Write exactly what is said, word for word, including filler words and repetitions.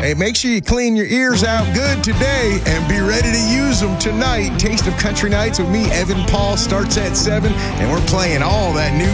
Hey, make sure you clean your ears out good today and be ready to use them tonight. Taste of Country Nights with me, Evan Paul, starts at seven, and we're playing all that new